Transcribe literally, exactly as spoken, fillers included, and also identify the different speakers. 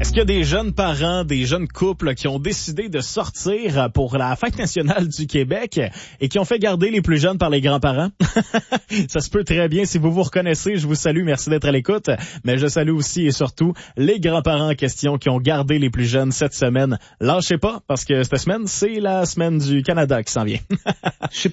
Speaker 1: Est-ce qu'il y a des jeunes parents, des jeunes couples qui ont décidé de sortir pour la fête nationale du Québec et qui ont fait garder les plus jeunes par les grands-parents? Ça se peut très bien. Si vous vous reconnaissez, je vous salue. Merci d'être à l'écoute. Mais je salue aussi et surtout les grands-parents en question qui ont gardé les plus jeunes cette semaine. Lâchez pas, parce que cette semaine, c'est la semaine du Canada qui s'en vient.
Speaker 2: Je sais